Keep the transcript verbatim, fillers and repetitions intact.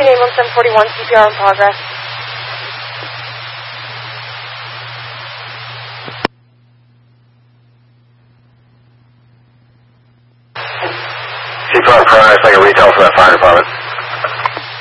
your name on seven forty-one, C P R in progress. C P R in progress, like a retail for that fire department.